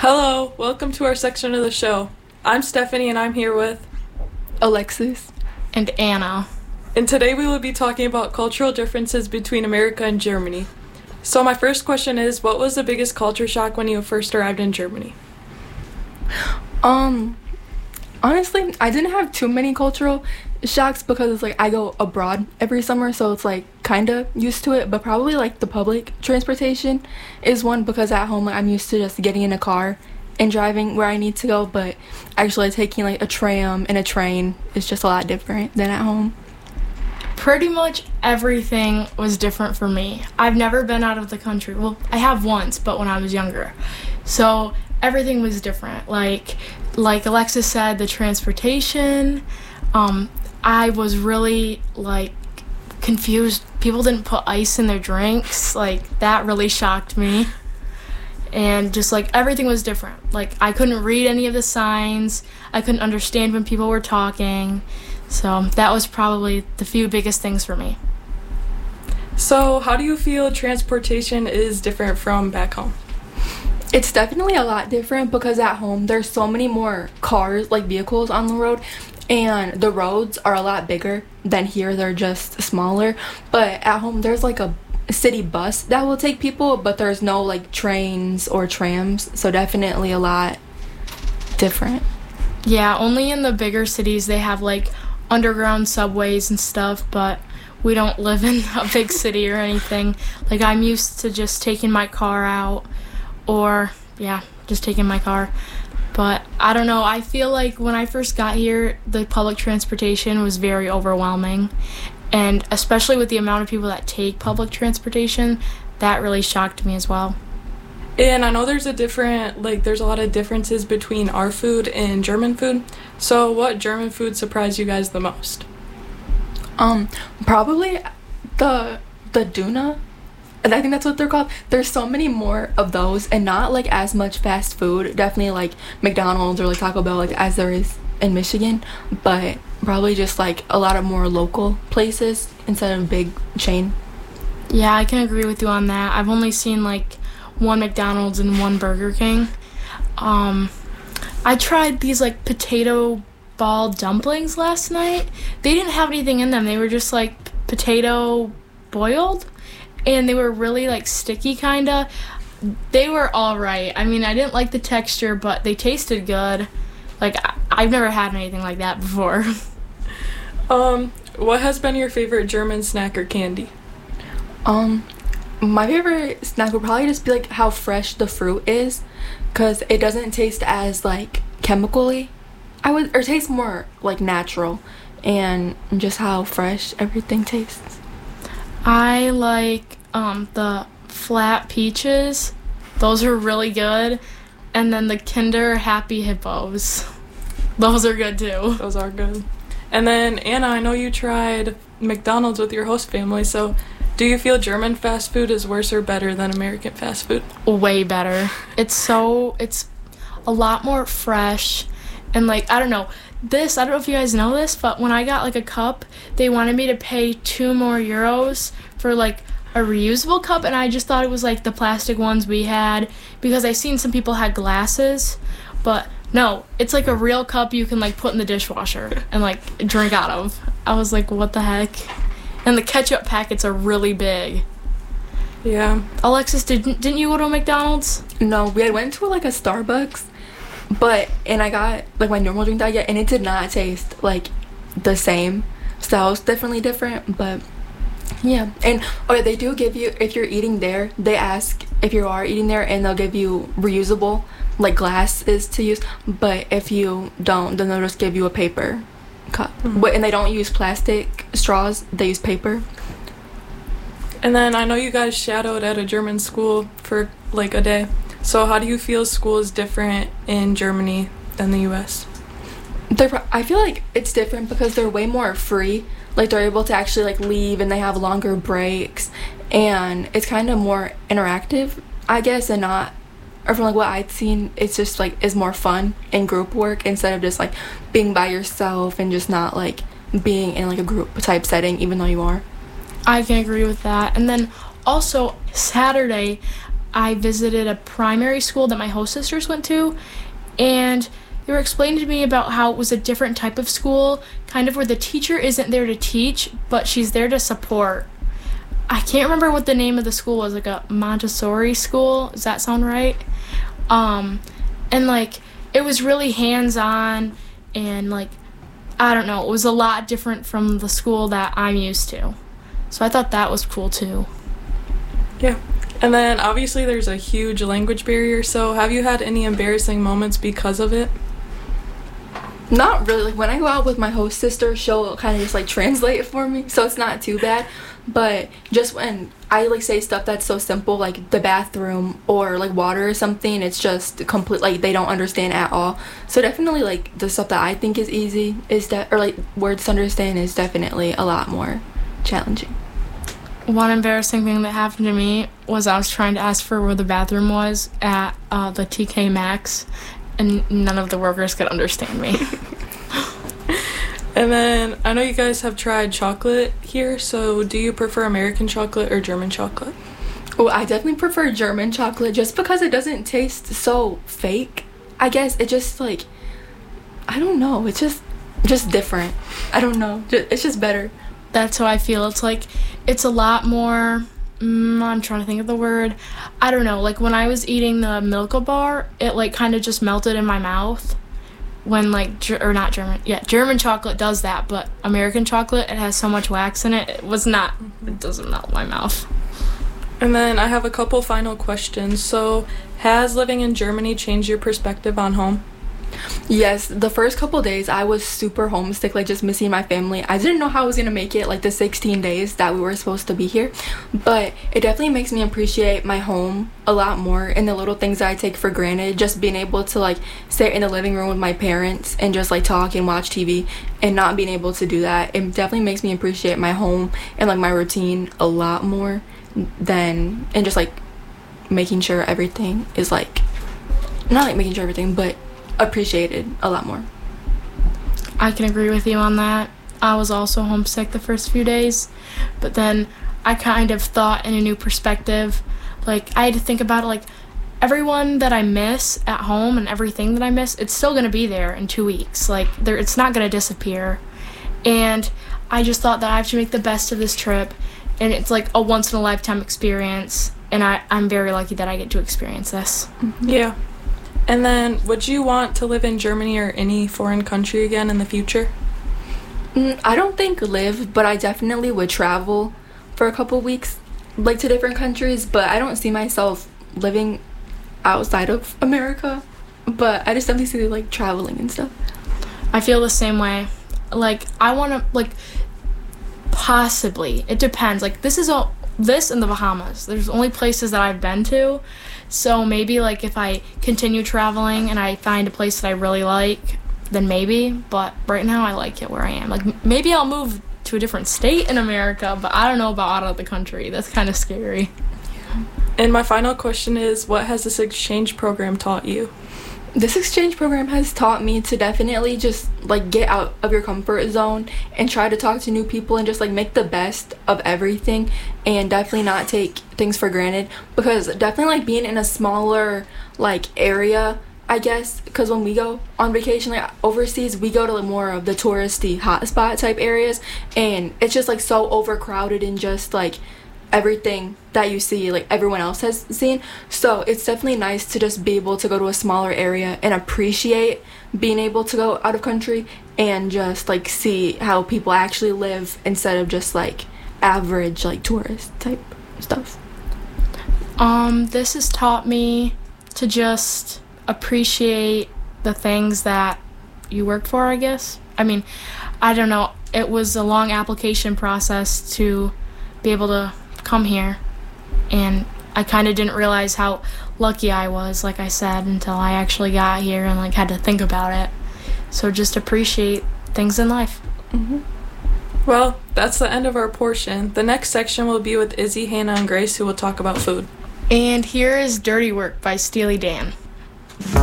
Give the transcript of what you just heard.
Hello, welcome to our section of the show. I'm Stephanie and I'm here with Alexis. And Anna. And today we will be talking about cultural differences between America and Germany. So my first question is, what was the biggest culture shock when you first arrived in Germany? Honestly, I didn't have too many cultural shocks because it's like I go abroad every summer, so it's like kind of used to it, but probably like the public transportation is one because at home I'm used to just getting in a car and driving where I need to go, but actually taking like a tram and a train is just a lot different than at home. Pretty much everything was different for me. I've never been out of the country. Well, I have once, but when I was younger. So everything was different. Like Alexis said, the transportation, I was really confused. People didn't put ice in their drinks. That really shocked me. And just everything was different. I couldn't read any of the signs. I couldn't understand when people were talking. So that was probably the few biggest things for me. So how do you feel transportation is different from back home? It's definitely a lot different because at home there's so many more cars, vehicles on the road, and the roads are a lot bigger than here. They're just smaller. But at home there's a city bus that will take people, but there's no trains or trams, so definitely a lot different. Yeah, only in the bigger cities they have underground subways and stuff, but we don't live in a big city or anything. I'm used to just taking my car out, or just taking my car. But I don't know, I feel like when I first got here, the public transportation was very overwhelming, and especially with the amount of people that take public transportation, that really shocked me as well. And I know there's there's a lot of differences between our food and German food. So what German food surprised you guys the most? Probably the Döner. And I think that's what they're called. There's so many more of those and not as much fast food. Definitely McDonald's or Taco Bell as there is in Michigan, but probably just a lot of more local places instead of big chain. Yeah, I can agree with you on that. I've only seen one McDonald's and one Burger King. I tried these potato ball dumplings last night. They didn't have anything in them. They were just potato boiled, and they were really sticky kinda. They were all right. I mean, I didn't like the texture, but they tasted good. I've never had anything like that before. What has been your favorite German snack or candy? My favorite snack would probably just be how fresh the fruit is, because it doesn't taste as chemically. Or taste more natural, and just how fresh everything tastes. I like the flat peaches. Those are really good. And then the Kinder Happy Hippos. Those are good too. Those are good. And then Anna, I know you tried McDonald's with your host family, so do you feel German fast food is worse or better than American fast food? Way better. It's a lot more fresh, and I don't know. I don't know if you guys know this, but when I got a cup, they wanted me to pay €2 more for a reusable cup, and I just thought it was the plastic ones we had, because I seen some people had glasses, but no, it's a real cup you can put in the dishwasher and drink out of. I was what the heck? And the ketchup packets are really big. Yeah. Alexis, didn't you go to a McDonald's? No, we had went to a Starbucks, and I got my normal drink that I get, and it did not taste the same. So it was definitely different, but yeah. And they do give you, if you're eating there, they ask if you are eating there, and they'll give you reusable glasses to use. But if you don't, then they'll just give you a paper cup. Mm-hmm. And they don't use plastic straws, they use paper. And then I know you guys shadowed at a German school for a day. So how do you feel school is different in Germany than the US? I feel it's different because they're way more free. They're able to actually leave, and they have longer breaks, and it's kind of more interactive, I guess, and not, or from what I'd seen, it's just is more fun in group work instead of just being by yourself and just not being in a group type setting, even though you are. I can agree with that. And then also Saturday, I visited a primary school that my host sisters went to, and they were explaining to me about how it was a different type of school, kind of where the teacher isn't there to teach, but she's there to support. I can't remember what the name of the school was, like a Montessori school. Does that sound right? And like it was really hands-on, and like I don't know, it was a lot different from the school that I'm used to. So I thought that was cool too. Yeah. And then obviously there's a huge language barrier, so have you had any embarrassing moments because of it? Not really. Like when I go out with my host sister, she'll kind of just like translate it for me, so it's not too bad. But just when I like say stuff that's so simple, like the bathroom or like water or something, it's just complete, like they don't understand at all. So definitely like the stuff that I think is easy is that, or like words to understand, is definitely a lot more challenging. One embarrassing thing that happened to me was I was trying to ask for where the bathroom was at the TK Maxx, and none of the workers could understand me. And then I know you guys have tried chocolate here, so do you prefer American chocolate or German chocolate? Oh, I definitely prefer German chocolate just because it doesn't taste so fake. I guess it just like, I don't know, it's just different. I don't know, it's just better. That's how I feel. It's like, it's a lot more, I'm trying to think of the word. I don't know, like when I was eating the Milka bar, it like kind of just melted in my mouth. When like, German chocolate does that, but American chocolate, it has so much wax in it, it doesn't melt in my mouth. And then I have a couple final questions. So, has living in Germany changed your perspective on home? Yes, the first couple days I was super homesick, like just missing my family. I didn't know how I was gonna make it like the 16 days that we were supposed to be here, but it definitely makes me appreciate my home a lot more, and the little things that I take for granted. Just being able to like sit in the living room with my parents and just like talk and watch TV, and not being able to do that, it definitely makes me appreciate my home and like my routine a lot more than, and just like making sure everything is like, not like making sure everything, but appreciated a lot more. I can agree with you on that. I was also homesick the first few days, but then I kind of thought in a new perspective. Like I had to think about it, like everyone that I miss at home and everything that I miss, it's still going to be there in 2 weeks. Like it's not going to disappear. And I just thought that I have to make the best of this trip, and it's like a once in a lifetime experience, and I'm very lucky that I get to experience this. Yeah. And then, would you want to live in Germany or any foreign country again in the future? I don't think live, but I definitely would travel for a couple weeks, like to different countries, but I don't see myself living outside of America, but I just definitely see like traveling and stuff. I feel the same way. Like, I want to, like, possibly, it depends. Like, this and the Bahamas. There's only places that I've been to. So maybe, like, if I continue traveling and I find a place that I really like, then maybe. But right now, I like it where I am. Like, maybe I'll move to a different state in America, but I don't know about out of the country. That's kind of scary. And my final question is, what has this exchange program taught you? This exchange program has taught me to definitely just like get out of your comfort zone and try to talk to new people and just like make the best of everything, and definitely not take things for granted, because definitely like being in a smaller like area, I guess, because when we go on vacation like overseas, we go to like more of the touristy hotspot type areas, and it's just like so overcrowded and just like everything that you see like everyone else has seen. So it's definitely nice to just be able to go to a smaller area and appreciate being able to go out of country and just like see how people actually live instead of just like average like tourist type stuff. This has taught me to just appreciate the things that you work for, I guess. I mean, I don't know, it was a long application process to be able to come here, and I kind of didn't realize how lucky I was, like I said, until I actually got here and like had to think about it. So just appreciate things in life. Well, that's the end of our portion. The next section will be with Izzy, Hannah, and Grace, who will talk about food. And here is Dirty Work by Steely Dan.